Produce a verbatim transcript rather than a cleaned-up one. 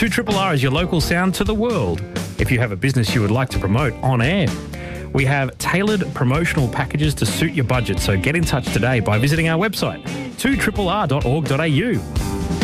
two R R is your local sound to the world. If you have a business you would like to promote on air, we have tailored promotional packages to suit your budget, so get in touch today by visiting our website, two R R dot org dot a u.